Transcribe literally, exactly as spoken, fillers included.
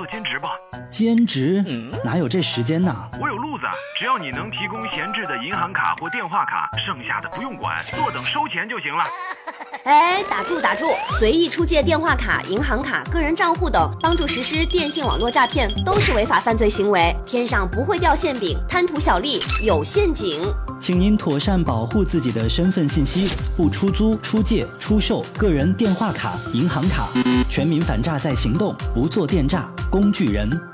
做兼职吧。 兼职？嗯、哪有这时间呢？ 我有路子，只要你能提供闲置的银行卡或电话卡，剩下的不用管，坐等收钱就行了。 哎，打住打住！随意出借电话卡、银行卡、个人账户等，帮助实施电信网络诈骗，都是违法犯罪行为。天上不会掉馅饼，贪图小利有陷阱。 请您妥善保护自己的身份信息，不出租、出借、出售个人电话卡、银行卡。全民反诈在行动，不做电诈工具人。